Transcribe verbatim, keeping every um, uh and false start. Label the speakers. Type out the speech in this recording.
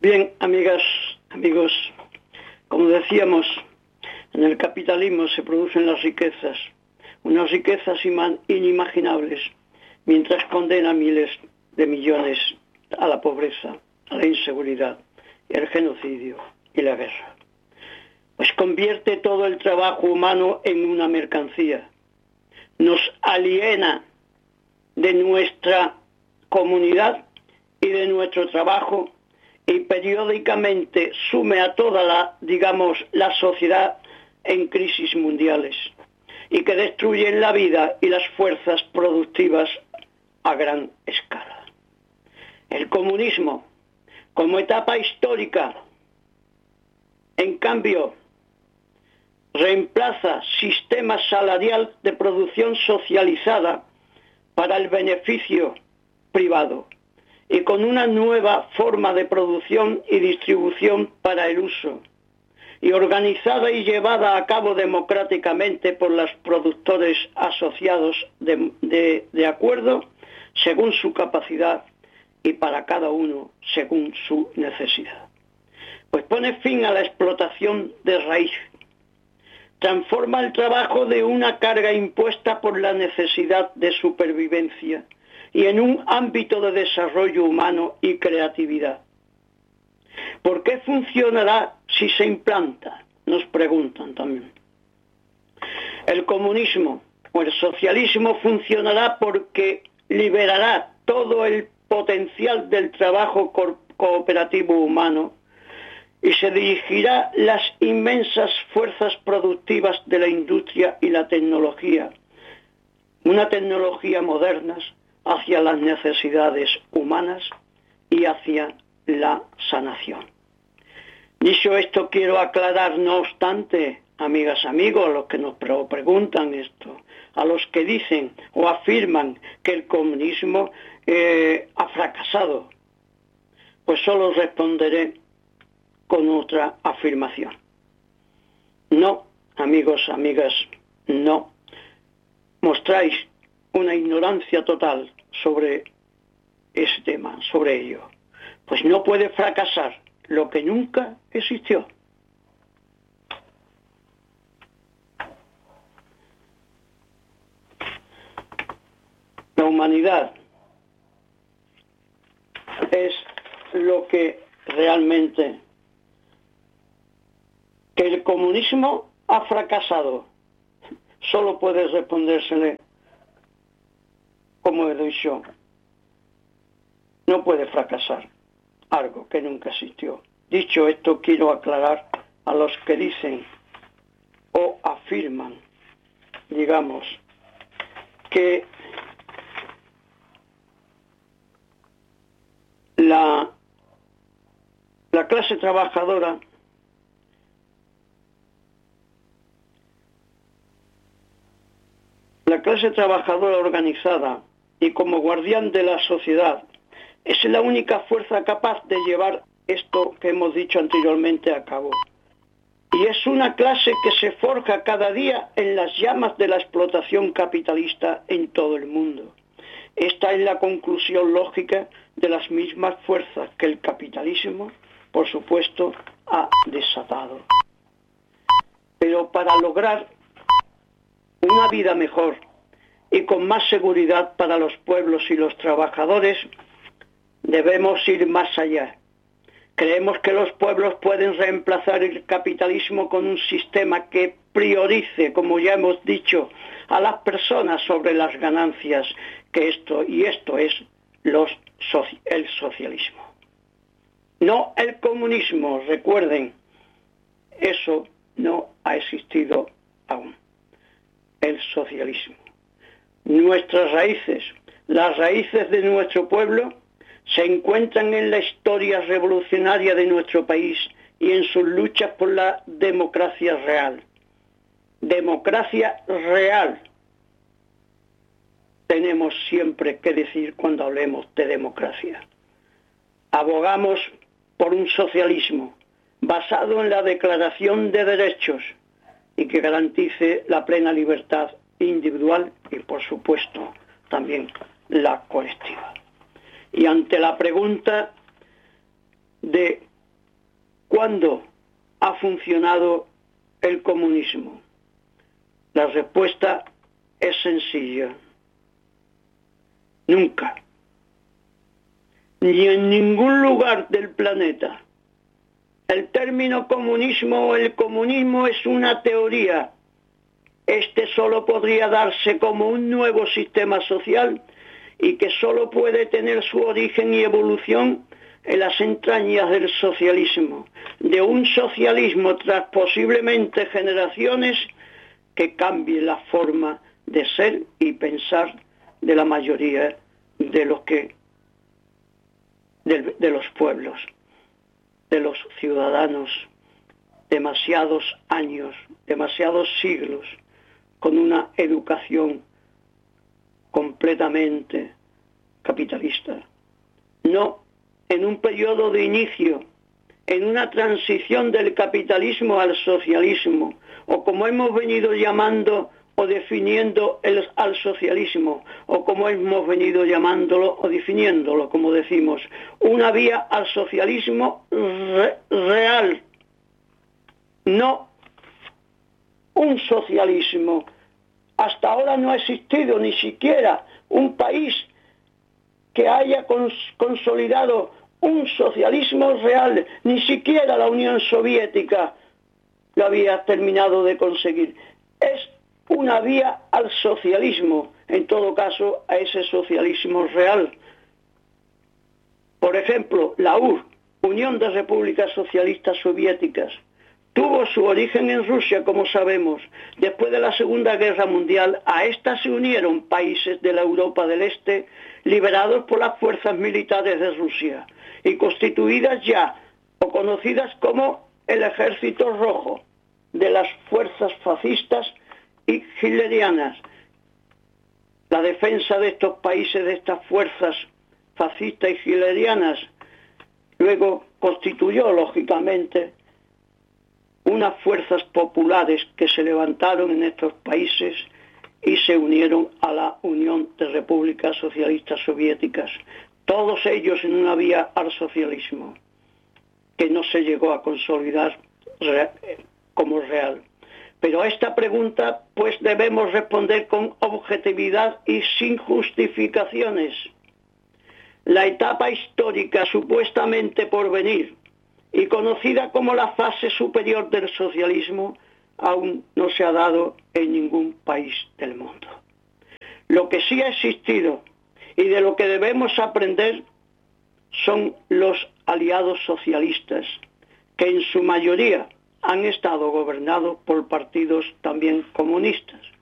Speaker 1: Bien, amigas, amigos, como decíamos, en el capitalismo se producen las riquezas, unas riquezas inimaginables, mientras condena a miles de millones a la pobreza, a la inseguridad, el genocidio y la guerra. Pues convierte todo el trabajo humano en una mercancía, nos aliena de nuestra comunidad y de nuestro trabajo, y periódicamente sume a toda la, digamos, la sociedad en crisis mundiales, y que destruyen la vida y las fuerzas productivas a gran escala. El comunismo, como etapa histórica, en cambio, reemplaza sistema salarial de producción socializada para el beneficio privado y con una nueva forma de producción y distribución para el uso, y organizada y llevada a cabo democráticamente por los productores asociados de, de, de acuerdo según su capacidad y para cada uno según su necesidad. Pues pone fin a la explotación de raíz, transforma el trabajo de una carga impuesta por la necesidad de supervivencia y en un ámbito de desarrollo humano y creatividad. ¿Por qué funcionará si se implanta? Nos preguntan también. El comunismo o el socialismo funcionará porque liberará todo el potencial del trabajo co- cooperativo humano y se dirigirá las inmensas fuerzas productivas de la industria y la tecnología, una tecnología moderna, hacia las necesidades humanas y hacia la sanación. Dicho esto, quiero aclarar, no obstante, amigas, amigos, a los que nos preguntan esto, a los que dicen o afirman que el comunismo eh, ha fracasado, pues solo responderé con otra afirmación. No, amigos, amigas, no. Mostráis una ignorancia total sobre ese tema, sobre ello. Pues no puede fracasar lo que nunca existió. La humanidad es lo que realmente, que el comunismo ha fracasado, solo puede respondérsele como he dicho, no puede fracasar algo que nunca existió. Dicho esto, quiero aclarar a los que dicen o afirman, digamos, que la, la clase trabajadora la clase trabajadora organizada y como guardián de la sociedad es la única fuerza capaz de llevar esto que hemos dicho anteriormente a cabo. Y es una clase que se forja cada día en las llamas de la explotación capitalista en todo el mundo. Esta es la conclusión lógica de las mismas fuerzas que el capitalismo, por supuesto, ha desatado. Pero para lograr una vida mejor y con más seguridad para los pueblos y los trabajadores, debemos ir más allá. Creemos que los pueblos pueden reemplazar el capitalismo con un sistema que priorice, como ya hemos dicho, a las personas sobre las ganancias, que esto y esto es los, el socialismo. No el comunismo, recuerden, eso no ha existido aún. El socialismo. Nuestras raíces, las raíces de nuestro pueblo, se encuentran en la historia revolucionaria de nuestro país y en sus luchas por la democracia real. Democracia real. Tenemos siempre que decir cuando hablemos de democracia. Abogamos por un socialismo basado en la Declaración de Derechos y que garantice la plena libertad individual y, por supuesto, también la colectiva. Y ante la pregunta de ¿cuándo ha funcionado el comunismo? La respuesta es sencilla. Nunca. Ni en ningún lugar del planeta. El término comunismo o el comunismo es una teoría. Este solo podría darse como un nuevo sistema social y que solo puede tener su origen y evolución en las entrañas del socialismo, de un socialismo tras posiblemente generaciones que cambie la forma de ser y pensar de la mayoría de los que de, de los pueblos, de los ciudadanos, demasiados años, demasiados siglos, con una educación completamente capitalista. No en un periodo de inicio, en una transición del capitalismo al socialismo, o como hemos venido llamando o definiendo el, al socialismo, o como hemos venido llamándolo o definiéndolo, como decimos, una vía al socialismo re, real, no un socialismo. Hasta ahora no ha existido ni siquiera un país que haya cons consolidado un socialismo real, ni siquiera la Unión Soviética lo había terminado de conseguir. Es una vía al socialismo, en todo caso a ese socialismo real. Por ejemplo, la U R, Unión de Repúblicas Socialistas Soviéticas, tuvo su origen en Rusia, como sabemos. Después de la Segunda Guerra Mundial, a esta se unieron países de la Europa del Este, liberados por las fuerzas militares de Rusia, y constituidas ya, o conocidas como el Ejército Rojo, de las fuerzas fascistas y hitlerianas. La defensa de estos países, de estas fuerzas fascistas y hitlerianas, luego constituyó, lógicamente, unas fuerzas populares que se levantaron en estos países y se unieron a la Unión de Repúblicas Socialistas Soviéticas, todos ellos en una vía al socialismo, que no se llegó a consolidar re como real. Pero a esta pregunta pues debemos responder con objetividad y sin justificaciones. La etapa histórica supuestamente por venir y conocida como la fase superior del socialismo, aún no se ha dado en ningún país del mundo. Lo que sí ha existido y de lo que debemos aprender son los aliados socialistas, que en su mayoría han estado gobernados por partidos también comunistas.